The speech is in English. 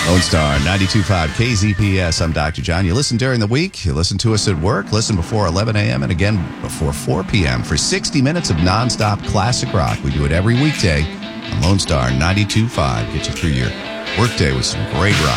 Lone Star 92.5 KZPS. I'm Dr. John. You listen during the week. You listen to us at work. Listen before 11 a.m. and again before 4 p.m. for 60 minutes of nonstop classic rock. We do it every weekday on Lone Star 92.5. Get you through your workday with some great rock.